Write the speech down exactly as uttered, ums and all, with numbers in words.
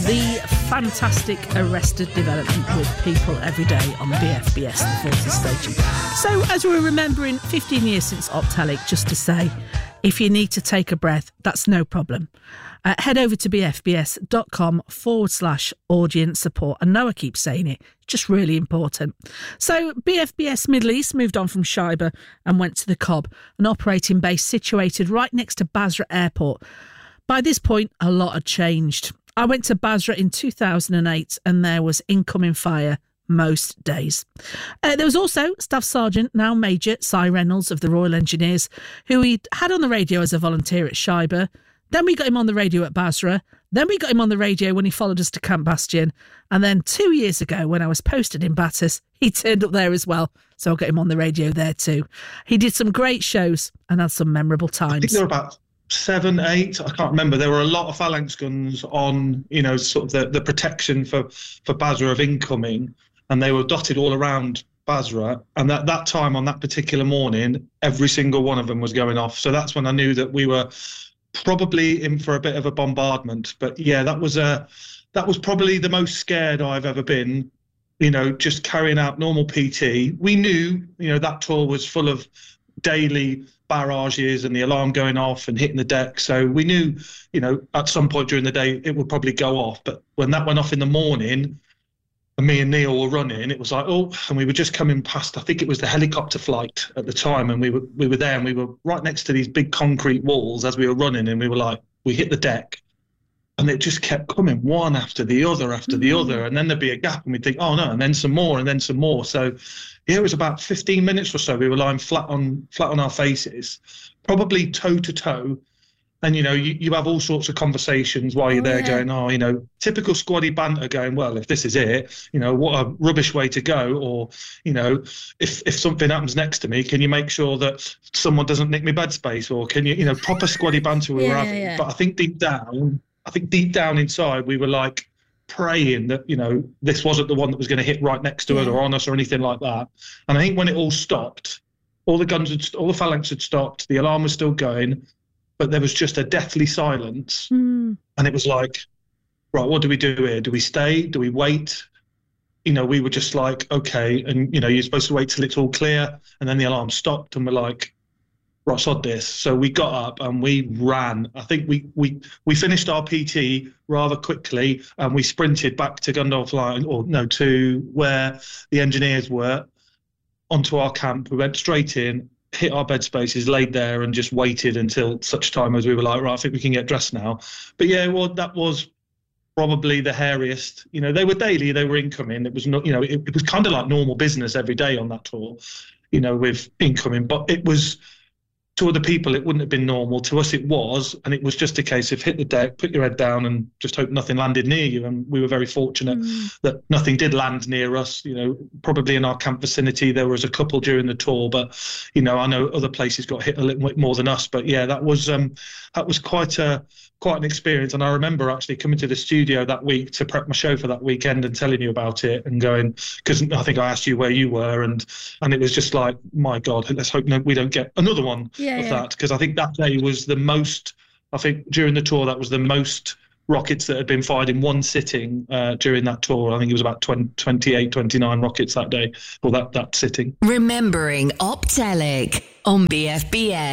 the fantastic Arrested Development with people every day on B F B S, the Forces Station. So, as we're remembering fifteen years since Optelic, just to say, if you need to take a breath, that's no problem. Uh, head over to bfbs.com forward slash audience support. I know I keep saying it, just really important. So B F B S Middle East moved on from Shaiba and went to the Cobb, an operating base situated right next to Basra Airport. By this point, a lot had changed. I went to Basra in two thousand eight and there was incoming fire most days. Uh, there was also Staff Sergeant, now Major, Cy Reynolds of the Royal Engineers, who we had on the radio as a volunteer at Shaiba. Then we got him on the radio at Basra. Then we got him on the radio when he followed us to Camp Bastion. And then two years ago, when I was posted in Battus, he turned up there as well. So I got him on the radio there too. He did some great shows and had some memorable times. I think there were about seven, eight, I can't remember. There were a lot of phalanx guns on, you know, sort of the, the protection for, for Basra of incoming. And they were dotted all around Basra. And at that time, on that particular morning, every single one of them was going off. So that's when I knew that we were probably in for a bit of a bombardment. But yeah, that was a that was probably the most scared I've ever been, you know, just carrying out normal P T. We knew, you know, that tour was full of daily barrages and the alarm going off and hitting the deck. So we knew, you know, at some point during the day it would probably go off. But when that went off in the morning, and me and Neil were running, it was like, oh, and we were just coming past, I think it was the helicopter flight at the time, and we were we were there and we were right next to these big concrete walls as we were running, and we were like, we hit the deck and it just kept coming one after the other after mm-hmm. the other, and then there'd be a gap and we'd think, oh no, and then some more and then some more. So yeah, it was about fifteen minutes or so we were lying flat on flat on our faces, probably toe to toe. And, you know, you, you have all sorts of conversations while you're oh, there yeah. going, oh, you know, typical squaddy banter going, well, if this is it, you know, what a rubbish way to go. Or, you know, if, if something happens next to me, can you make sure that someone doesn't nick my bed space? Or can you, you know, proper squaddy banter we yeah, were having. Yeah. But I think deep down, I think deep down inside, we were like praying that, you know, this wasn't the one that was going to hit right next to yeah. us or on us or anything like that. And I think when it all stopped, all the guns, had, all the phalanx had stopped, the alarm was still going, but there was just a deathly silence. Mm. And it was like, right, what do we do here? Do we stay? Do we wait? You know, we were just like, okay. And, you know, you're supposed to wait till it's all clear. And then the alarm stopped and we're like, right, sod this. So we got up and we ran. I think we we we finished our P T rather quickly and we sprinted back to Gundolph Line, or no, to where the engineers were, onto our camp. We went straight in, hit our bed spaces, laid there and just waited until such time as we were like, right, I think we can get dressed now. But yeah, well, that was probably the hairiest. You know, they were daily, they were incoming. It was not, you know, it, it was kind of like normal business every day on that tour, you know, with incoming. But it was, to other people, it wouldn't have been normal. To us, it was. And it was just a case of hit the deck, put your head down and just hope nothing landed near you. And we were very fortunate mm. that nothing did land near us. You know, probably in our camp vicinity, there was a couple during the tour. But, you know, I know other places got hit a little bit more than us. But yeah, that was um, that was quite a quite an experience. And I remember actually coming to the studio that week to prep my show for that weekend and telling you about it and going, because I think I asked you where you were. And, and it was just like, my God, let's hope no, we don't get another one. Yeah. Of yeah. that, because I think that day was the most, I think during the tour, that was the most rockets that had been fired in one sitting uh, during that tour. I think it was about twenty, twenty-eight, twenty-nine rockets that day, or that, that sitting. Remembering Optelic on B F B S.